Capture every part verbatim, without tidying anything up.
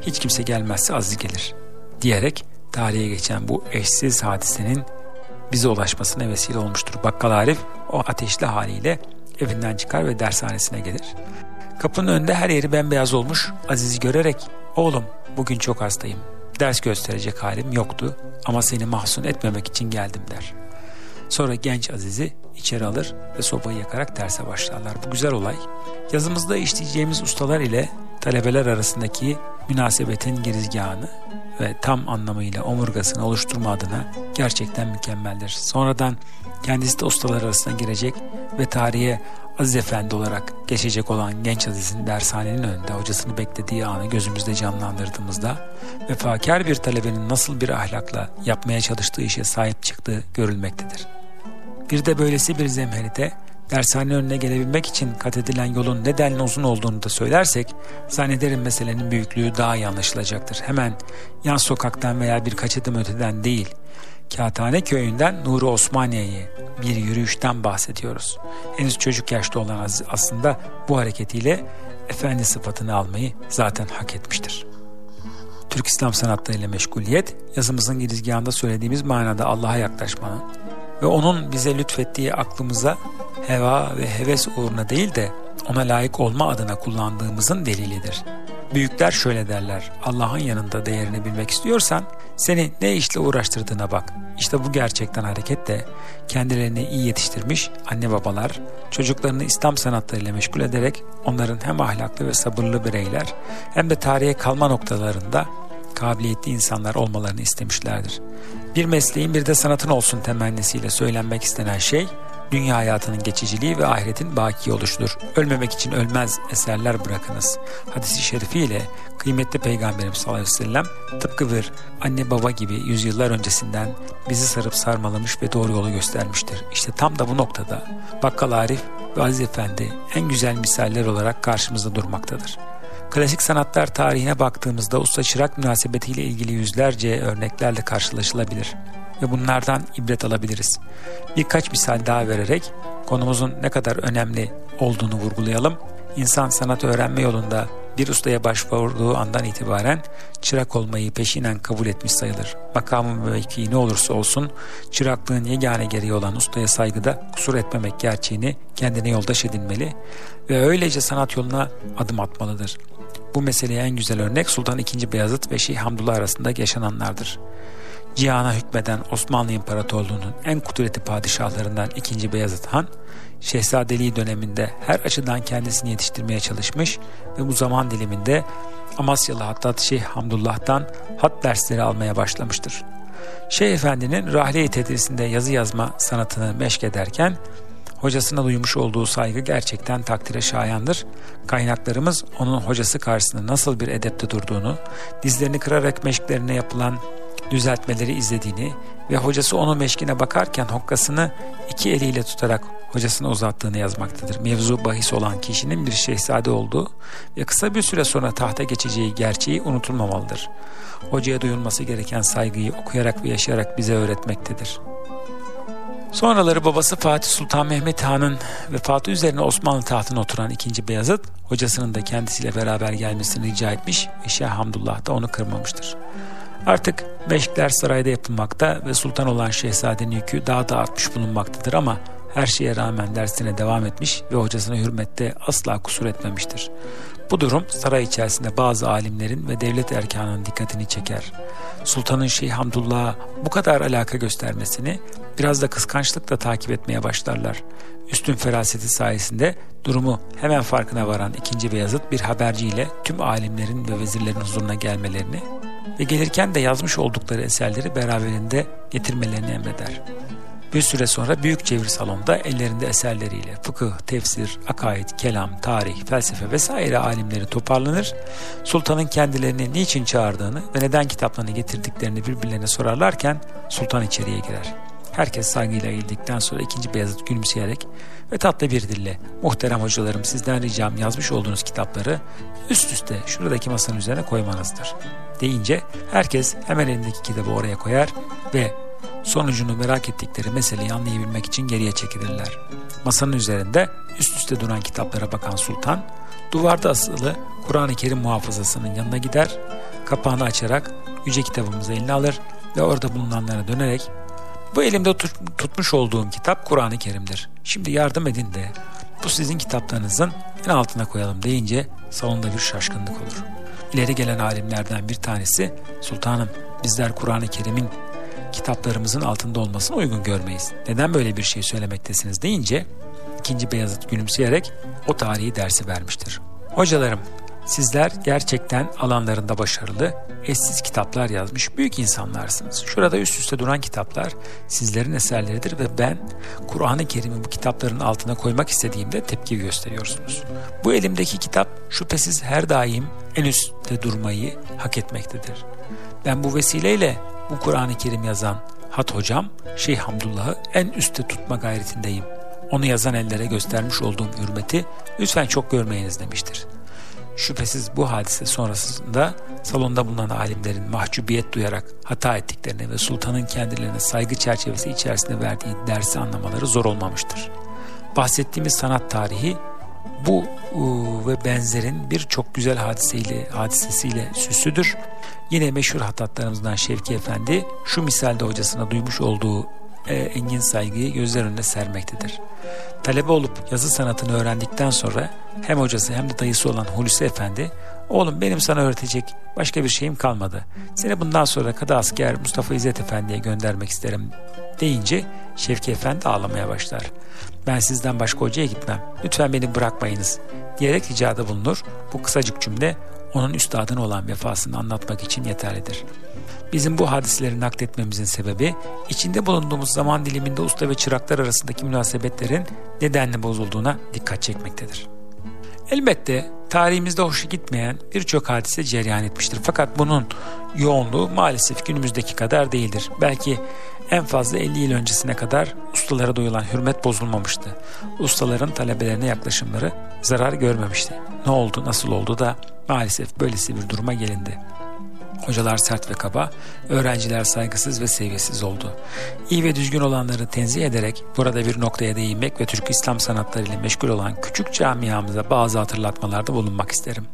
hiç kimse gelmezse Aziz gelir diyerek tarihe geçen bu eşsiz hadisenin bize ulaşmasına vesile olmuştur. Bakkal Arif o ateşli haliyle evinden çıkar ve dershanesine gelir. Kapının önünde her yeri bembeyaz olmuş Aziz'i görerek "Oğlum, bugün çok hastayım. Ders gösterecek halim yoktu ama seni mahzun etmemek için geldim" der. Sonra genç Aziz'i içeri alır ve sobayı yakarak derse başlarlar. Bu güzel olay yazımızda işleyeceğimiz ustalar ile talebeler arasındaki münasebetin girizgahını ve tam anlamıyla omurgasını oluşturma adına gerçekten mükemmeldir. Sonradan kendisi de ustalar arasına girecek ve tarihe Aziz Efendi olarak geçecek olan genç Aziz'in dershanenin önünde hocasını beklediği anı gözümüzde canlandırdığımızda vefakar bir talebenin nasıl bir ahlakla yapmaya çalıştığı işe sahip çıktığı görülmektedir. Bir de böylesi bir zemherite dershane önüne gelebilmek için kat edilen yolun ne denli uzun olduğunu da söylersek zannederim meselenin büyüklüğü daha iyi anlaşılacaktır. Hemen yan sokaktan veya birkaç adım öteden değil, Kağıthane köyünden Nuri Osmaniye'ye bir yürüyüşten bahsediyoruz. Henüz çocuk yaşta olan Aziz aslında bu hareketiyle efendi sıfatını almayı zaten hak etmiştir. Türk İslam sanatlarıyla meşguliyet, yazımızın girizgahında söylediğimiz manada Allah'a yaklaşmanın ve onun bize lütfettiği aklımıza heva ve heves uğruna değil de ona layık olma adına kullandığımızın delilidir. Büyükler şöyle derler: Allah'ın yanında değerini bilmek istiyorsan seni ne işle uğraştırdığına bak. İşte bu gerçekten hareketle kendilerini iyi yetiştirmiş anne babalar çocuklarını İslam sanatlarıyla meşgul ederek onların hem ahlaklı ve sabırlı bireyler hem de tarihe kalma noktalarında kabiliyetli insanlar olmalarını istemişlerdir. Bir mesleğin bir de sanatın olsun temennisiyle söylenmek istenen şey dünya hayatının geçiciliği ve ahiretin baki oluşudur. Ölmemek için ölmez eserler bırakınız hadisi şerifiyle kıymetli Peygamberimiz sallallahu aleyhi ve sellem tıpkı bir anne baba gibi yüzyıllar öncesinden bizi sarıp sarmalamış ve doğru yolu göstermiştir. İşte tam da bu noktada Bakkal Arif ve Aziz Efendi en güzel misaller olarak karşımızda durmaktadır. Klasik sanatlar tarihine baktığımızda usta çırak münasebetiyle ilgili yüzlerce örneklerle karşılaşılabilir ve bunlardan ibret alabiliriz. Birkaç misal daha vererek konumuzun ne kadar önemli olduğunu vurgulayalım. İnsan sanat öğrenme yolunda bir ustaya başvurduğu andan itibaren çırak olmayı peşinen kabul etmiş sayılır. Makamı ve mevkii ne olursa olsun çıraklığın yegane gereği olan ustaya saygıda kusur etmemek gerçeğini kendine yoldaş edinmeli ve öylece sanat yoluna adım atmalıdır. Bu meseleye en güzel örnek Sultan ikinci. Beyazıt ve Şeyh Hamdullah arasında yaşananlardır. Cihana hükmeden Osmanlı İmparatorluğu'nun en kudretli padişahlarından ikinci. Beyazıt Han, şehzadeliği döneminde her açıdan kendisini yetiştirmeye çalışmış ve bu zaman diliminde Amasyalı Hattat Şeyh Hamdullah'tan hat dersleri almaya başlamıştır. Şeyh Efendi'nin rahle-i tedrisinde yazı yazma sanatını meşk ederken hocasına duymuş olduğu saygı gerçekten takdire şayandır. Kaynaklarımız onun hocası karşısında nasıl bir edepte durduğunu, dizlerini kırarak meşklerine yapılan düzeltmeleri izlediğini ve hocası onun meşkine bakarken hokkasını iki eliyle tutarak hocasına uzattığını yazmaktadır. Mevzu bahis olan kişinin bir şehzade olduğu ve kısa bir süre sonra tahta geçeceği gerçeği unutulmamalıdır. Hocaya duyulması gereken saygıyı okuyarak ve yaşayarak bize öğretmektedir. Sonraları babası Fatih Sultan Mehmet Han'ın vefatı üzerine Osmanlı tahtına oturan ikinci. Beyazıt, hocasının da kendisiyle beraber gelmesini rica etmiş ve Şeyh Hamdullah da onu kırmamıştır. Artık meşkler sarayda yapılmakta ve sultan olan şehzadenin yükü daha da artmış bulunmaktadır ama her şeye rağmen dersine devam etmiş ve hocasına hürmette asla kusur etmemiştir. Bu durum saray içerisinde bazı alimlerin ve devlet erkanının dikkatini çeker. Sultanın Şeyh Hamdullah'a bu kadar alaka göstermesini biraz da kıskançlıkla takip etmeye başlarlar. Üstün feraseti sayesinde durumu hemen farkına varan ikinci. Beyazıt bir haberciyle tüm alimlerin ve vezirlerin huzuruna gelmelerini ve gelirken de yazmış oldukları eserleri beraberinde getirmelerini emreder. Bir süre sonra büyük cevir salonda ellerinde eserleriyle fıkıh, tefsir, akaid, kelam, tarih, felsefe vesaire alimleri toparlanır. Sultanın kendilerini niçin çağırdığını ve neden kitaplarını getirdiklerini birbirlerine sorarlarken sultan içeriye girer. Herkes saygıyla eğildikten sonra ikinci. Beyazıt gülümseyerek ve tatlı bir dille "Muhterem hocalarım, sizden ricam yazmış olduğunuz kitapları üst üste şuradaki masanın üzerine koymanızdır" deyince herkes hemen elindeki kitabı oraya koyar ve sonucunu merak ettikleri meseleyi anlayabilmek için geriye çekilirler. Masanın üzerinde üst üste duran kitaplara bakan sultan, duvarda asılı Kur'an-ı Kerim muhafızasının yanına gider, kapağını açarak yüce kitabımızı eline alır ve orada bulunanlara dönerek bu elimde tut, tutmuş olduğum kitap Kur'an-ı Kerim'dir. Şimdi yardım edin de bu sizin kitaplarınızın en altına koyalım deyince salonda bir şaşkınlık olur. İleri gelen alimlerden bir tanesi, sultanım bizler Kur'an-ı Kerim'in kitaplarımızın altında olmasını uygun görmeyiz. Neden böyle bir şey söylemektesiniz deyince ikinci Beyazıt gülümseyerek o tarihi dersi vermiştir. Hocalarım, sizler gerçekten alanlarında başarılı, eşsiz kitaplar yazmış büyük insanlarsınız. Şurada üst üste duran kitaplar sizlerin eserleridir ve ben Kur'an-ı Kerim'i bu kitapların altına koymak istediğimde tepki gösteriyorsunuz. Bu elimdeki kitap şüphesiz her daim en üstte durmayı hak etmektedir. Ben bu vesileyle bu Kur'an-ı Kerim yazan hat hocam Şeyh Hamdullah'ı en üstte tutma gayretindeyim. Onu yazan ellere göstermiş olduğum hürmeti lütfen çok görmeyiniz demiştir. Şüphesiz bu hadise sonrasında salonda bulunan alimlerin mahcubiyet duyarak hata ettiklerini ve sultanın kendilerine saygı çerçevesi içerisinde verdiği dersi anlamaları zor olmamıştır. Bahsettiğimiz sanat tarihi bu ıı, ve benzerin birçok güzel hadiseyle, hadisesiyle süslüdür. Yine meşhur hattatlarımızdan Şevki Efendi şu misalde hocasına duymuş olduğu e, engin saygıyı gözler önüne sermektedir. Talebe olup yazı sanatını öğrendikten sonra hem hocası hem de dayısı olan Hulusi Efendi, oğlum benim sana öğretecek başka bir şeyim kalmadı. Seni bundan sonra Kadı Asker Mustafa İzzet Efendi'ye göndermek isterim deyince Şevki Efendi ağlamaya başlar. Ben sizden başka hocaya gitmem. Lütfen beni bırakmayınız diyerek ricada bulunur. Bu kısacık cümle onun üstadına olan vefasını anlatmak için yeterlidir. Bizim bu hadisleri nakletmemizin sebebi içinde bulunduğumuz zaman diliminde usta ve çıraklar arasındaki münasebetlerin nedenle bozulduğuna dikkat çekmektedir. Elbette tarihimizde hoşa gitmeyen birçok hadise cereyan etmiştir. Fakat bunun yoğunluğu maalesef günümüzdeki kadar değildir. Belki en fazla elli yıl öncesine kadar ustalara duyulan hürmet bozulmamıştı. Ustaların talebelerine yaklaşımları zarar görmemişti. Ne oldu, nasıl oldu da maalesef böylesi bir duruma gelindi. Hocalar sert ve kaba, öğrenciler saygısız ve sevgisiz oldu. İyi ve düzgün olanları tenzih ederek burada bir noktaya değinmek ve Türk İslam sanatları ile meşgul olan küçük camiamıza bazı hatırlatmalarda bulunmak isterim.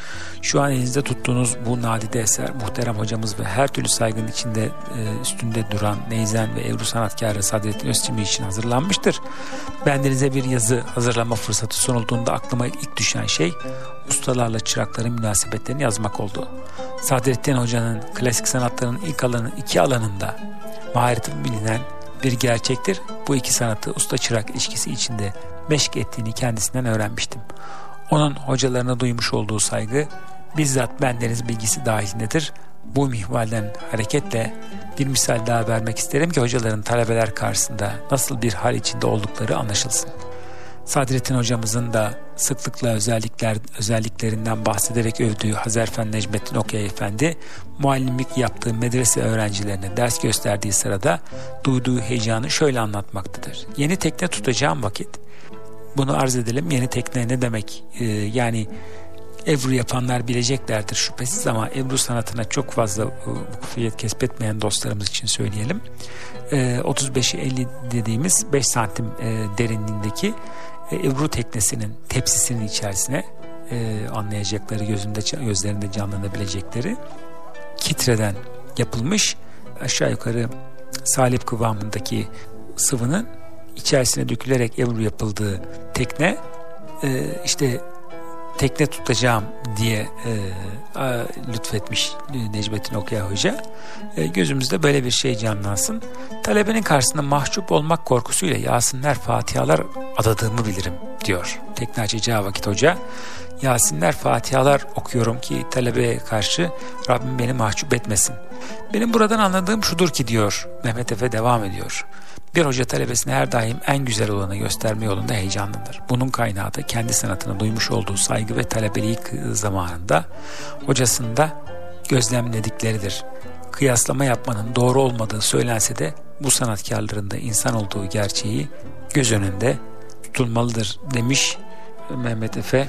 Şu an elinizde tuttuğunuz bu nadide eser muhterem hocamız ve her türlü saygının içinde e, üstünde duran Neyzen ve Ebru sanatkarı Sadrettin Özçimi için hazırlanmıştır. Bendenize bir yazı hazırlama fırsatı sunulduğunda aklıma ilk düşen şey ustalarla çırakların münasebetlerini yazmak oldu. Sadrettin Hoca'nın klasik sanatların ilk alanı iki alanında mahareti bilinen bir gerçektir. Bu iki sanatı usta çırak ilişkisi içinde meşk ettiğini kendisinden öğrenmiştim. Onun hocalarına duymuş olduğu saygı bizzat bendeniz bilgisi dahilindedir. Bu mihvalden hareketle bir misal daha vermek isterim ki hocaların talebeler karşısında nasıl bir hal içinde oldukları anlaşılsın. Sadrettin hocamızın da sıklıkla özellikler özelliklerinden bahsederek övdüğü Hazerfen Necmettin Okyay Efendi, muallimlik yaptığı medrese öğrencilerine ders gösterdiği sırada duyduğu heyecanı şöyle anlatmaktadır. Yeni tekne tutacağım vakit, bunu arz edelim, yeni tekne ne demek? Ee, yani Ebru yapanlar bileceklerdir şüphesiz ama Ebru sanatına çok fazla kufiyet kesbetmeyen dostlarımız için söyleyelim. Ee, otuz beşe elli dediğimiz beş santim e, derinliğindeki e, Ebru teknesinin tepsisinin içerisine e, anlayacakları, gözünde gözlerinde canlanabilecekleri kitreden yapılmış aşağı yukarı salep kıvamındaki sıvının içerisine dökülerek Ebru yapıldığı tekne e, işte tekne tutacağım diye e, a, lütfetmiş Necmettin Okyay Hoca. E, gözümüzde böyle bir şey canlansın. Talebenin karşısında mahcup olmak korkusuyla Yasinler, Fatihalar adadığımı bilirim diyor. Tekne açacağı vakit hoca, Yasinler, Fatihalar okuyorum ki talebeye karşı Rabbim beni mahcup etmesin. Benim buradan anladığım şudur ki diyor Mehmet Efe devam ediyor. Bir hoca talebesine her daim en güzel olanı gösterme yolunda heyecanlanır. Bunun kaynağı da kendi sanatına duymuş olduğu saygı ve talebeliği zamanında hocasında gözlemledikleridir. Kıyaslama yapmanın doğru olmadığı söylense de bu sanatkarların da insan olduğu gerçeği göz önünde tutulmalıdır demiş Mehmet Efe.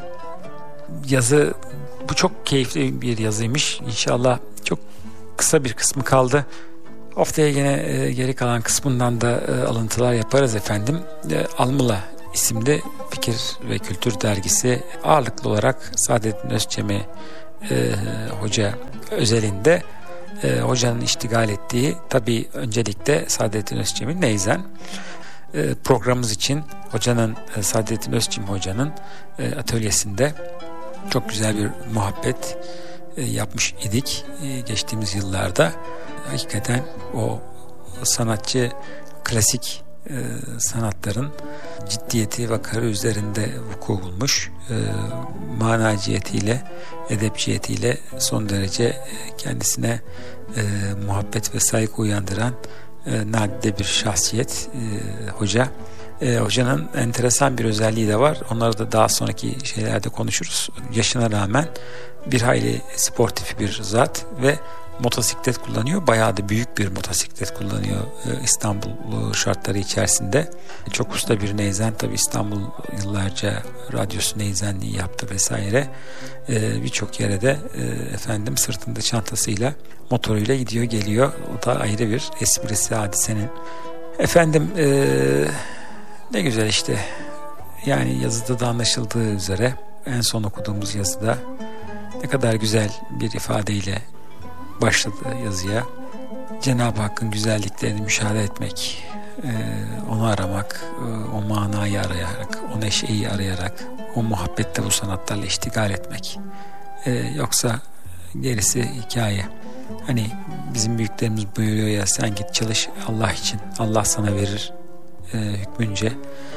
Yazı bu çok keyifli bir yazıymış. İnşallah çok kısa bir kısmı kaldı. Haftaya yine e, geri kalan kısmından da e, alıntılar yaparız efendim. E, Almıla isimli Fikir ve Kültür dergisi ağırlıklı olarak Saadettin Özçemi e, Hoca özelinde e, hocanın iştigal ettiği tabii öncelikle Saadettin Özçemin Neyzen. E, programımız için hocanın e, Saadettin Özçemin hocanın e, atölyesinde çok güzel bir muhabbet e, yapmış idik e, geçtiğimiz yıllarda. Hakikaten o sanatçı klasik e, sanatların ciddiyeti ve karı üzerinde vuku bulmuş, e, manaciyetiyle, edepciyetiyle son derece e, kendisine e, muhabbet ve saygı uyandıran e, nadide bir şahsiyet e, hoca. E, hocanın enteresan bir özelliği de var. Onları da daha sonraki şeylerde konuşuruz. Yaşına rağmen bir hayli sportif bir zat ve motosiklet kullanıyor. Bayağı da büyük bir motosiklet kullanıyor e, İstanbul şartları içerisinde. Çok usta bir neyzen. Tabii İstanbul yıllarca radyosu neyzenliği yaptı vesaire. E, Birçok yere de e, efendim sırtında çantasıyla motoruyla gidiyor geliyor. O da ayrı bir esprisi hadisenin. Efendim e, ne güzel işte. Yani yazıda da anlaşıldığı üzere en son okuduğumuz yazıda ne kadar güzel bir ifadeyle başladı yazıya. Cenab-ı Hakk'ın güzelliklerini müşahede etmek, onu aramak, o manayı arayarak, o neşeyi arayarak, o muhabbette bu sanatlarla iştigal etmek. Yoksa gerisi hikaye. Hani bizim büyüklerimiz buyuruyor ya, sen git çalış Allah için, Allah sana verir hükmünce.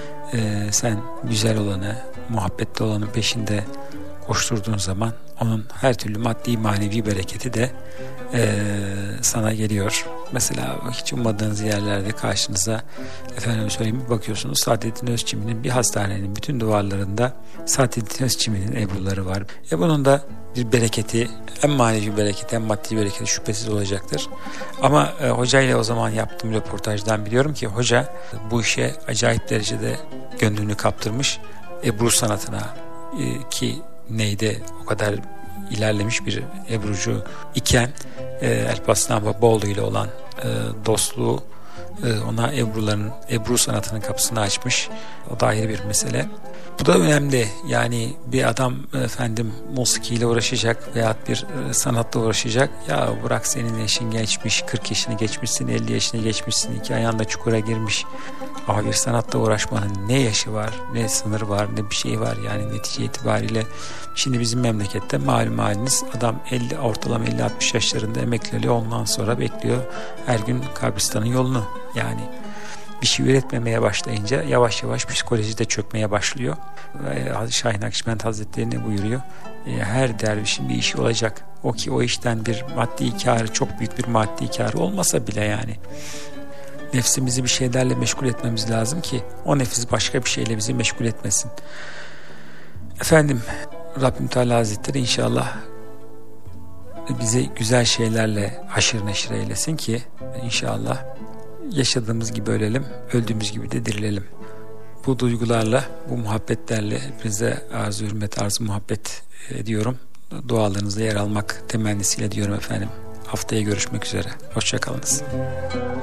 Sen güzel olanı, muhabbetli olanın peşinde koşturduğun zaman onun her türlü maddi manevi bereketi de e, sana geliyor. Mesela hiç ummadığınız yerlerde karşınıza efendim söyleyeyim bir bakıyorsunuz Saadettin Özçemin'in bir hastanenin bütün duvarlarında Saadettin Özçemin'in ebruları var. E bunun da bir bereketi, hem manevi bereketi hem maddi bereketi şüphesiz olacaktır. Ama e, hocayla o zaman yaptığım röportajdan biliyorum ki hoca bu işe acayip derecede gönlünü kaptırmış. Ebru sanatına e, ki neydi o kadar ilerlemiş bir ebrucu iken e, Elpaslan Babaoğlu ile olan e, dostluğu e, ona ebruların, ebru sanatının kapısını açmış. O da ayrı bir mesele. Bu da önemli. Yani bir adam efendim musikiyle uğraşacak veyahut bir e, sanatla uğraşacak. Ya bırak senin yaşın geçmiş, kırk yaşını geçmişsin, elli yaşını geçmişsin, iki ayağında çukura girmiş. Ama bir sanatla uğraşmanın ne yaşı var, ne sınır var, ne bir şey var. Yani netice itibariyle şimdi bizim memlekette malum haliniz adam elli, ortalama elli altmış yaşlarında emekliliği ondan sonra bekliyor her gün kabristanın yolunu. Yani bir şey üretmemeye başlayınca yavaş yavaş psikoloji de çökmeye başlıyor. Şahin Akşibend Hazretleri ne buyuruyor? Her dervişin bir işi olacak. O ki o işten bir maddi kârı, çok büyük bir maddi kârı olmasa bile yani nefsimizi bir şeylerle meşgul etmemiz lazım ki o nefis başka bir şeyle bizi meşgul etmesin. Efendim Rabbim Teala Hazretleri inşallah bizi güzel şeylerle haşır neşir eylesin ki inşallah yaşadığımız gibi ölelim, öldüğümüz gibi de dirilelim. Bu duygularla, bu muhabbetlerle hepinize arzu hürmet, arzu muhabbet ediyorum. Dualarınızda yer almak temennisiyle diyorum efendim. Haftaya görüşmek üzere. Hoşça kalınız.